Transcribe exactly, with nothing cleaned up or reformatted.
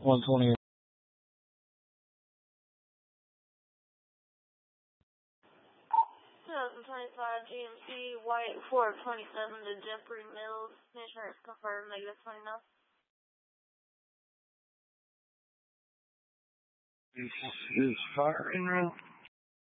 one twenty. twenty twenty-five G M C White four twenty-seven to Jeffrey Mills. Insurance confirmed negative twenty-nine. This is fire in room.